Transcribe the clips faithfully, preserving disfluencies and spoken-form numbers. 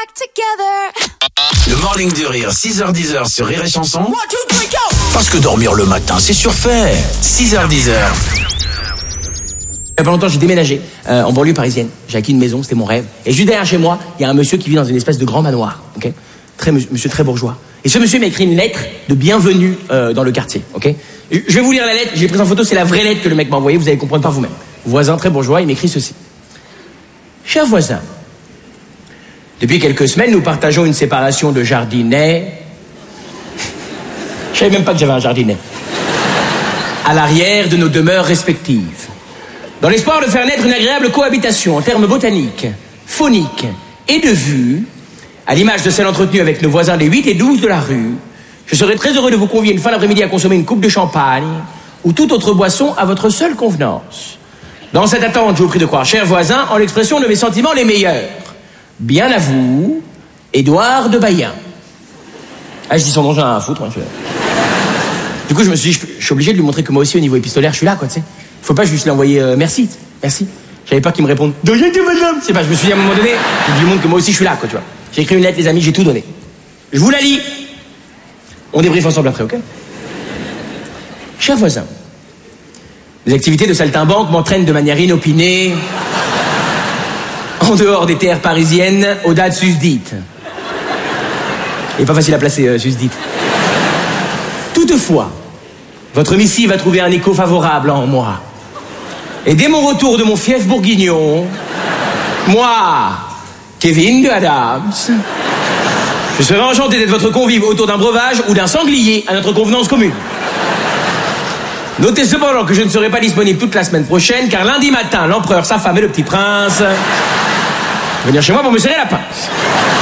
Le Morning du Rire, six heures dix sur Rire et Chanson. Parce que dormir le matin, c'est surfait. six heures dix. Il y a pas longtemps, j'ai déménagé euh, en banlieue parisienne. J'ai acquis une maison, c'était mon rêve. Et juste derrière chez moi, il y a un monsieur qui vit dans une espèce de grand manoir. Ok, très monsieur très bourgeois. Et ce monsieur m'a écrit une lettre de bienvenue euh, dans le quartier. Ok, je vais vous lire la lettre. J'ai pris en photo, c'est la vraie lettre que le mec m'a envoyée. Vous allez comprendre par vous-même. Voisin très bourgeois, il m'écrit ceci. Cher voisin, depuis quelques semaines, nous partageons une séparation de jardinet. Je savais même pas que j'avais un jardinet. À l'arrière de nos demeures respectives. Dans l'espoir de faire naître une agréable cohabitation en termes botaniques, phoniques et de vue, à l'image de celle entretenue avec nos voisins des huit et douze de la rue, je serais très heureux de vous convier une fin d'après-midi à consommer une coupe de champagne ou toute autre boisson à votre seule convenance. Dans cette attente, je vous prie de croire, chers voisins, en l'expression de mes sentiments les meilleurs. Bien à vous, Édouard de Bayen. Ah, je dis son nom, j'en ai à foutre. Hein, je... Du coup, je me suis dit, je, je suis obligé de lui montrer que moi aussi, au niveau épistolaire, je suis là, quoi, tu sais. Faut pas juste lui envoyer euh, merci, merci. J'avais peur qu'il me réponde de rien, madame. C'est pas, je me suis dit à un moment donné, je lui montre que moi aussi, je suis là, quoi, tu vois. J'ai écrit une lettre, les amis, j'ai tout donné. Je vous la lis. On débriefe ensemble après, ok? Chers voisins, les activités de saltimbanque m'entraînent de manière inopinée en dehors des terres parisiennes aux dates susdites. Il est pas facile à placer, euh, susdite. Toutefois, votre missive a trouvé un écho favorable en moi. Et dès mon retour de mon fief bourguignon, moi, Kevin de Adams, je serai enchanté d'être votre convive autour d'un breuvage ou d'un sanglier à notre convenance commune. Notez cependant que je ne serai pas disponible toute la semaine prochaine, car lundi matin, l'empereur, sa femme et le petit prince vont venir chez moi pour me serrer la pince.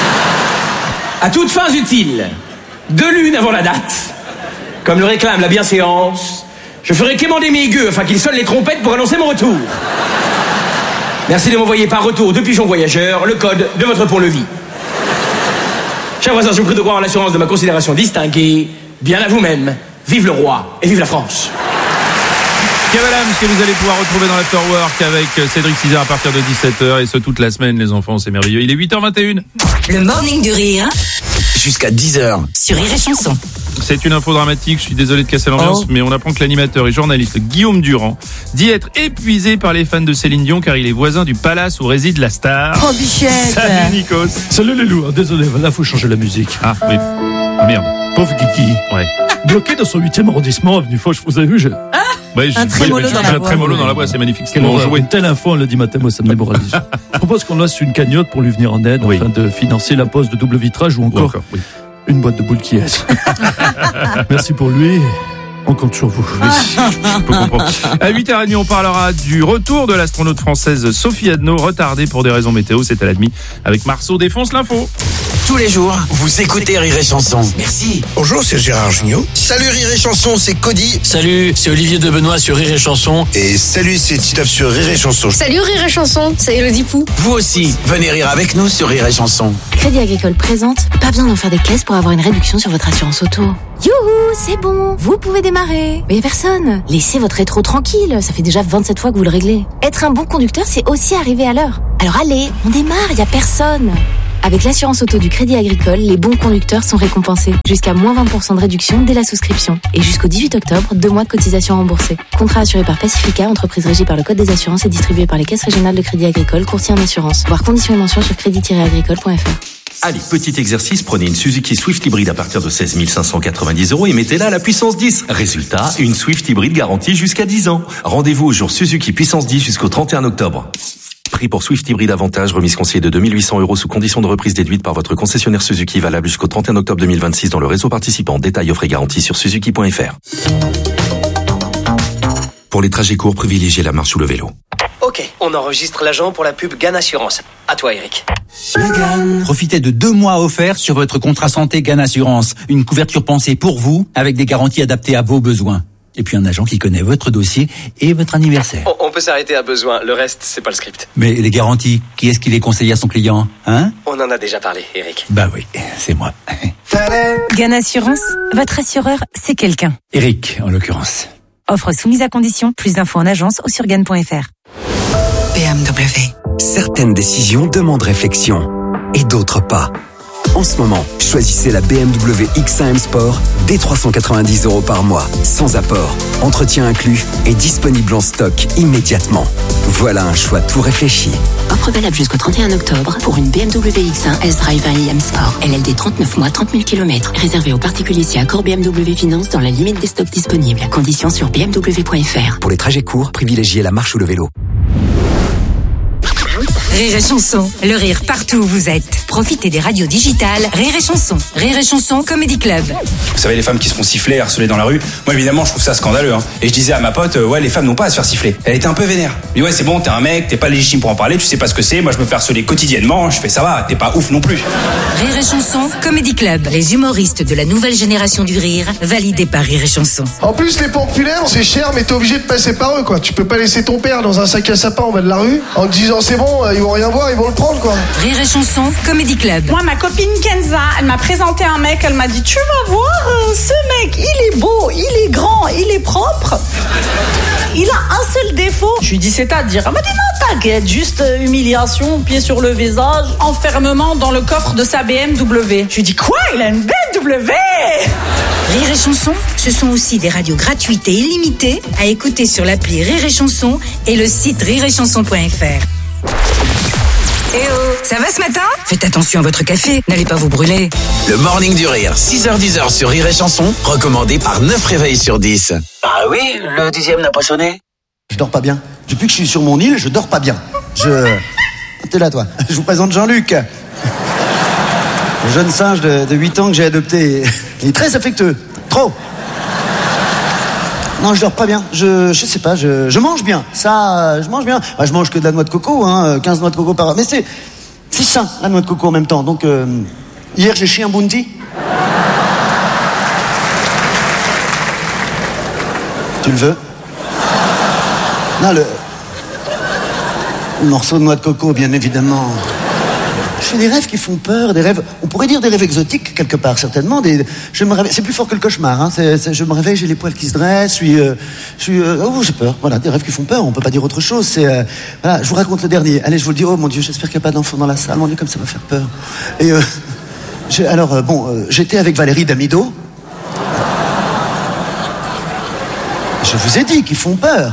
À toutes fins utiles, deux lunes avant la date, comme le réclame la bienséance, je ferai quémander mes gueux afin qu'ils sonnent les trompettes pour annoncer mon retour. Merci de m'envoyer par retour de pigeon voyageur le code de votre pont-levis. Chers voisins, je vous prie de croire en l'assurance de ma considération distinguée. Bien à vous-même. Vive le roi et vive la France. Kev Adams que vous allez pouvoir retrouver dans l'Afterwork avec Cédric Cizard à partir de dix-sept heures et ce toute la semaine, les enfants, c'est merveilleux. Il est huit heures vingt et une. Le Morning du Rire. Jusqu'à dix heures. Sur Rire et Chanson. C'est une info dramatique, je suis désolé de casser l'ambiance, oh. mais on apprend que l'animateur et journaliste Guillaume Durand dit être épuisé par les fans de Céline Dion car il est voisin du palace où réside la star. Oh Bichette. Salut Nikos. Salut les loups, désolé, là faut changer la musique. Ah oui, ah merde. Pauvre Kiki. Ouais. Bloqué dans son huitième arrondissement, avenue Foch, vous avez vu, je... Ah ouais, un trémolo dans, dans, dans, dans la voix, c'est magnifique. Quelle horreur. Une telle info, le lundi matin, moi ça me démoralise. Je propose qu'on lance une cagnotte pour lui venir en aide, oui. afin de financer la pose de double vitrage ou encore, ou encore oui. une boîte de boules qui est. Merci pour lui. On compte sur vous. Oui, je peux comprendre. À huit heures trente, on parlera du retour de l'astronaute française Sophie Adno, retardée pour des raisons météo. C'est à la demi avec Marceau défonce l'info. Tous les jours, vous écoutez Rire et Chanson. Merci. Bonjour, c'est Gérard Jugnot. Salut Rire et Chanson, c'est Cody. Salut, c'est Olivier de Benoît sur Rire et Chanson. Et salut, c'est Titoff sur Rire et Chanson. Salut Rire et Chanson, c'est Elodie Pou. Vous aussi, venez rire avec nous sur Rire et Chanson. Crédit Agricole présente, pas besoin d'en faire des caisses pour avoir une réduction sur votre assurance auto. Youhou, c'est bon, vous pouvez démarrer. Mais personne. Laissez votre rétro tranquille, ça fait déjà vingt-sept fois que vous le réglez. Être un bon conducteur, c'est aussi arriver à l'heure. Alors allez, on démarre, y a personne. Avec l'assurance auto du Crédit Agricole, les bons conducteurs sont récompensés. Jusqu'à moins vingt pour cent de réduction dès la souscription. Et jusqu'au dix-huit octobre, deux mois de cotisation remboursée. Contrat assuré par Pacifica, entreprise régie par le Code des assurances et distribué par les caisses régionales de Crédit Agricole, courtier en assurance. Voir conditions et mentions sur crédit tiret agricole point f r. Allez, petit exercice, prenez une Suzuki Swift hybride à partir de seize mille cinq cent quatre-vingt-dix euros et mettez-la à la puissance dix. Résultat, une Swift hybride garantie jusqu'à dix ans. Rendez-vous au jour Suzuki puissance dix jusqu'au trente et un octobre. Prix pour Swift hybride avantage, remise conseillée de deux mille huit cents euros sous condition de reprise déduite par votre concessionnaire Suzuki, valable jusqu'au trente et un octobre deux mille vingt-six dans le réseau participant. Détails offre et garantie sur suzuki point f r. Pour les trajets courts, privilégiez la marche ou le vélo. Ok, on enregistre l'agent pour la pub Gann Assurance. À toi, Eric. Profitez de deux mois offerts sur votre contrat santé Gann Assurance. Une couverture pensée pour vous, avec des garanties adaptées à vos besoins. Et puis un agent qui connaît votre dossier et votre anniversaire. On, on peut s'arrêter à besoin, le reste, c'est pas le script. Mais les garanties, qui est-ce qui les conseille à son client, hein? On en a déjà parlé, Eric. Bah oui, c'est moi. Gann Assurance, votre assureur, c'est quelqu'un. Eric, en l'occurrence. Offre soumise à condition, plus d'infos en agence ou sur gann point f r. B M W. Certaines décisions demandent réflexion. Et d'autres pas. En ce moment, choisissez la B M W X un M Sport dès trois cent quatre-vingt-dix euros par mois, sans apport, entretien inclus et disponible en stock immédiatement. Voilà un choix tout réfléchi. Offre valable jusqu'au trente et un octobre pour une B M W X un S-Drive un i M Sport. L L D trente-neuf mois, trente mille kilomètres. Réservé aux particuliers si accord B M W Finance dans la limite des stocks disponibles. Conditions sur b m w point f r. Pour les trajets courts, privilégiez la marche ou le vélo. Rire et Chanson, le rire partout où vous êtes. Profitez des radios digitales Rire et Chanson. Rire et Chanson Comedy Club. Vous savez, les femmes qui se font siffler, harceler dans la rue, moi évidemment je trouve ça scandaleux. Hein. Et je disais à ma pote, euh, ouais, les femmes n'ont pas à se faire siffler. Elle était un peu vénère. Mais ouais, c'est bon, t'es un mec, t'es pas légitime pour en parler, tu sais pas ce que c'est. Moi je me fais harceler quotidiennement, je fais ça va, t'es pas ouf non plus. Rire et Chanson Comedy Club. Les humoristes de la nouvelle génération du rire, validés par Rire et Chanson. En plus, les populaires, c'est cher, mais t'es obligé de passer par eux, quoi. Tu peux pas laisser ton père dans un sac à sapin en bas de la rue en te disant c'est bon, ils vont rien voir, ils vont le prendre, quoi. Rire et Chanson Comedy Club. Moi, ma copine Kenza, elle m'a présenté un mec, elle m'a dit tu vas voir, euh, ce mec, il est beau, il est grand, il est propre. Il a un seul défaut. Je lui dis c'est-à-dire, elle m'a dit non, t'inquiète, juste euh, humiliation, pied sur le visage, enfermement dans le coffre de sa B M W. Je lui dis quoi, il a une B M W? Rire et Chanson, ce sont aussi des radios gratuites et illimitées à écouter sur l'appli Rire et Chanson et le site rire et chanson point f r. Eh oh, ça va ce matin? Faites attention à votre café, n'allez pas vous brûler. Le Morning du Rire, six heures dix sur Rire et Chanson, recommandé par neuf réveils sur dix. Ah oui, le dixième n'a pas sonné. Je dors pas bien. Depuis que je suis sur mon île, je dors pas bien. Je... T'es là, toi. Je vous présente Jean-Luc. Le jeune singe de, de huit ans que j'ai adopté. Il est très affectueux. Trop. Non, je dors pas bien. Je, je sais pas, je, je mange bien. Ça, je mange bien. Bah, je mange que de la noix de coco, hein, quinze noix de coco par heure. Mais c'est, c'est sain, la noix de coco en même temps. Donc, euh, hier, j'ai chié un bounty. Tu le veux? Non, le... le morceau de noix de coco, bien évidemment. Je fais des rêves qui font peur, des rêves, on pourrait dire des rêves exotiques quelque part, certainement. Des, je me réveille, c'est plus fort que le cauchemar. Hein, c'est, c'est, je me réveille, j'ai les poils qui se dressent, je suis, euh, je suis, euh, oh j'ai peur. Voilà, des rêves qui font peur. On peut pas dire autre chose. C'est, euh, voilà, je vous raconte le dernier. Allez, je vous le dis. Oh mon Dieu, j'espère qu'il n'y a pas d'enfant dans la salle. Mon Dieu, comme ça va faire peur. Et euh, j'ai, alors euh, bon, euh, j'étais avec Valérie Damido. Je vous ai dit qu'ils font peur.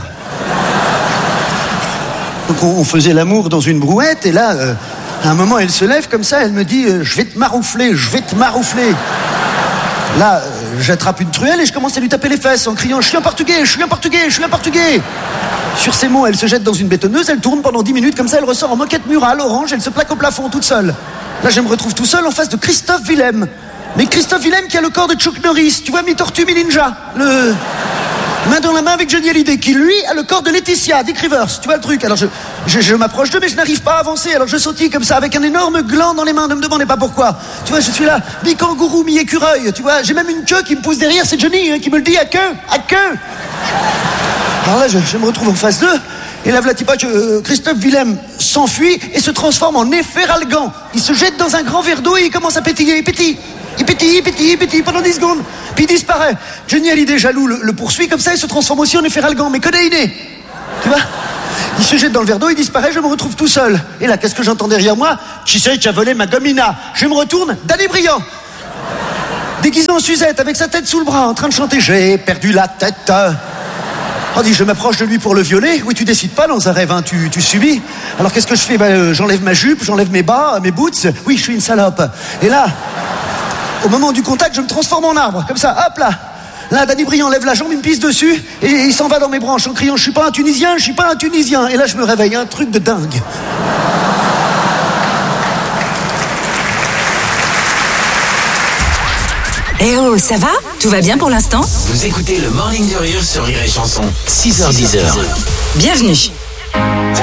Donc on, on faisait l'amour dans une brouette et là. Euh, À un moment, elle se lève comme ça, elle me dit euh, « Je vais te maroufler, je vais te maroufler ». Là, euh, j'attrape une truelle et je commence à lui taper les fesses en criant « Je suis un portugais, je suis un portugais, je suis un portugais ». Sur ces mots, elle se jette dans une bétonneuse, elle tourne pendant dix minutes, comme ça elle ressort en moquette murale, orange, elle se plaque au plafond toute seule. Là, je me retrouve tout seul en face de Christophe Willem. Mais Christophe Willem qui a le corps de Chuck Norris, tu vois, mi-tortue, mi-ninja. Le... main dans la main avec Johnny Hallyday, qui lui a le corps de Laetitia, Dick Rivers, tu vois le truc. Alors je, je, je m'approche d'eux, mais je n'arrive pas à avancer. Alors je sautille comme ça, avec un énorme gland dans les mains, ne me demandez pas pourquoi. Tu vois, je suis là, mi-kangourou, mi-écureuil, tu vois. J'ai même une queue qui me pousse derrière, c'est Johnny hein, qui me le dit à queue, à queue. Alors là, je, je me retrouve en face d'eux, et là, voilà, pas que euh, Christophe Willem s'enfuit et se transforme en Néphéralgan. Il se jette dans un grand verre d'eau et il commence à pétiller, il pétille. Il pétille, il pétille, il pétille pendant dix secondes. Puis il disparaît. Johnny Hallyday, jaloux, le, le poursuit comme ça, il se transforme aussi en Néphéralgan, mais Conéiné. Tu vois? Il se jette dans le verre d'eau, il disparaît, je me retrouve tout seul. Et là, qu'est-ce que j'entends derrière moi? Qui c'est qui a volé ma gomina? Je me retourne, Danny Briand. Déguisé en Suzette, avec sa tête sous le bras, en train de chanter « J'ai perdu la tête ». On dit, je m'approche de lui pour le violer. Oui, tu décides pas dans un rêve, hein, tu, tu subis. Alors qu'est-ce que je fais? Ben, euh, j'enlève ma jupe, j'enlève mes bas, mes boots. Oui, je suis une salope. Et là, au moment du contact, je me transforme en arbre, comme ça, hop là. Là, Danny Briand lève la jambe, il me pisse dessus, et il s'en va dans mes branches en criant « Je suis pas un Tunisien, je suis pas un Tunisien ». Et là, je me réveille, un truc de dingue. Eh oh, ça va? Tout va bien pour l'instant? Vous écoutez le Morning du Rire sur Rire et Chanson, six heures dix. Bienvenue.